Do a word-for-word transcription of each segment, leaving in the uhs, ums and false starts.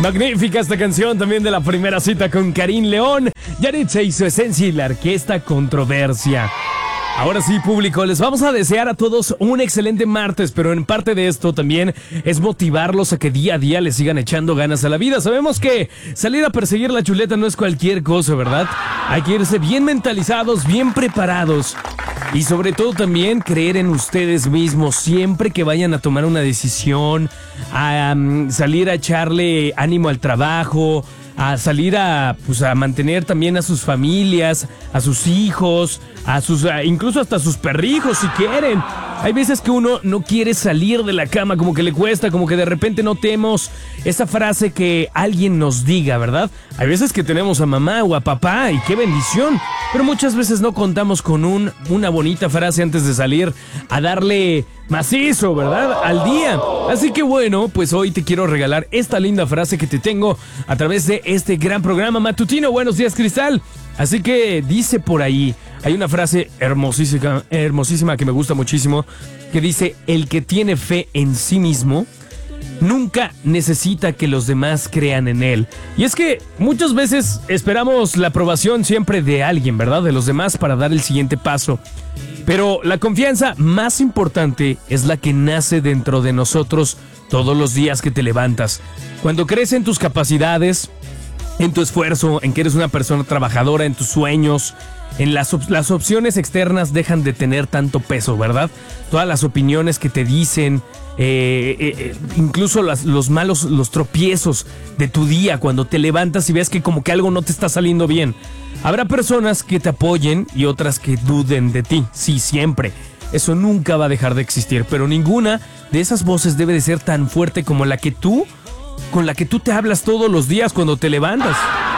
Magnífica esta canción también de la primera cita con Karim León, Yaritza y su esencia y la orquesta Controversia. Ahora sí, público, les vamos a desear a todos un excelente martes, pero en parte de esto también es motivarlos a que día a día les sigan echando ganas a la vida. Sabemos que salir a perseguir la chuleta no es cualquier cosa, ¿verdad? Hay que irse bien mentalizados, bien preparados y sobre todo también creer en ustedes mismos siempre que vayan a tomar una decisión, a um, salir a echarle ánimo al trabajo, a salir a, pues, a mantener también a sus familias, a sus hijos, a sus, a, incluso hasta a sus perrijos si quieren. Hay veces que uno no quiere salir de la cama, como que le cuesta, como que de repente no tenemos esa frase que alguien nos diga, ¿verdad? Hay veces que tenemos a mamá o a papá y qué bendición, pero muchas veces no contamos con un, una bonita frase antes de salir a darle macizo, ¿verdad? Al día. Así que bueno, pues hoy te quiero regalar esta linda frase que te tengo a través de este gran programa matutino. Buenos días, Cristal. Así que dice por ahí, hay una frase hermosísima, hermosísima que me gusta muchísimo, que dice: el que tiene fe en sí mismo nunca necesita que los demás crean en él. Y es que muchas veces esperamos la aprobación siempre de alguien, ¿verdad? De los demás para dar el siguiente paso. Pero la confianza más importante es la que nace dentro de nosotros todos los días que te levantas. Cuando crees en tus capacidades, en tu esfuerzo, en que eres una persona trabajadora, en tus sueños, en las, op- las opciones externas dejan de tener tanto peso, ¿verdad? Todas las opiniones que te dicen, eh, eh, eh, incluso las, los malos, los tropiezos de tu día cuando te levantas y ves que como que algo no te está saliendo bien. Habrá personas que te apoyen y otras que duden de ti, sí, siempre. Eso nunca va a dejar de existir, pero ninguna de esas voces debe de ser tan fuerte como la que tú, con la que tú te hablas todos los días cuando te levantas.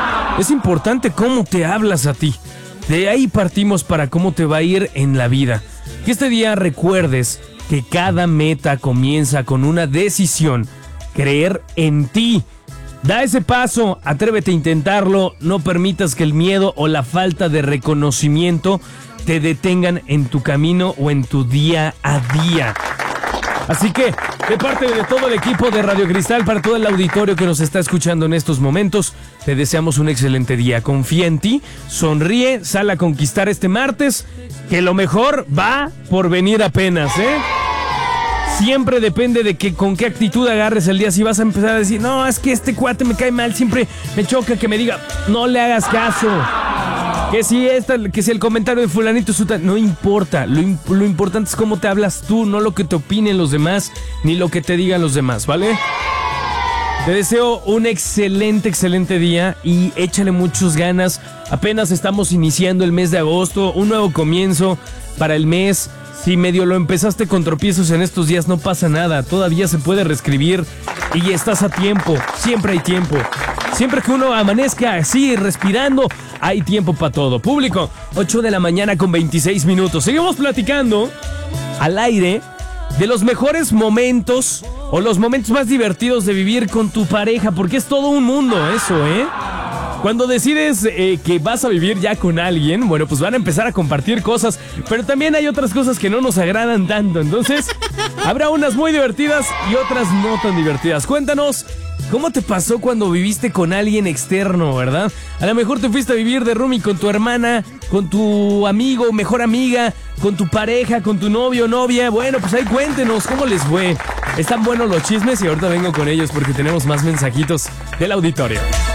Es importante cómo te hablas a ti. De ahí partimos para cómo te va a ir en la vida. Que este día recuerdes que cada meta comienza con una decisión: creer en ti. Da ese paso, atrévete a intentarlo, no permitas que el miedo o la falta de reconocimiento te detengan en tu camino o en tu día a día. Así que, de parte de todo el equipo de Radio Cristal, para todo el auditorio que nos está escuchando en estos momentos, te deseamos un excelente día. Confía en ti, sonríe, sal a conquistar este martes, que lo mejor va por venir apenas, ¿eh? Siempre depende de que con qué actitud agarres el día. Si vas a empezar a decir, no, es que este cuate me cae mal, siempre me choca que me diga, no le hagas caso. Que si esta, que si el comentario de fulanito suta, no importa. Lo, lo importante es cómo te hablas tú, no lo que te opinen los demás, ni lo que te digan los demás, ¿vale? Te deseo un excelente, excelente día y échale muchas ganas. Apenas estamos iniciando el mes de agosto, un nuevo comienzo para el mes. Si medio lo empezaste con tropiezos en estos días, no pasa nada. Todavía se puede reescribir y estás a tiempo. Siempre hay tiempo. Siempre que uno amanezca así, respirando, hay tiempo para todo. Público, ocho de la mañana con veintiséis minutos. Seguimos platicando al aire de los mejores momentos o los momentos más divertidos de vivir con tu pareja, porque es todo un mundo eso, ¿eh? Cuando decides eh, que vas a vivir ya con alguien, bueno, pues van a empezar a compartir cosas, pero también hay otras cosas que no nos agradan tanto. Entonces, habrá unas muy divertidas y otras no tan divertidas. Cuéntanos, ¿cómo te pasó cuando viviste con alguien externo, verdad? A lo mejor te fuiste a vivir de roomie con tu hermana, con tu amigo, mejor amiga, con tu pareja, con tu novio o novia. Bueno, pues ahí cuéntenos cómo les fue. Están buenos los chismes y ahorita vengo con ellos porque tenemos más mensajitos del auditorio.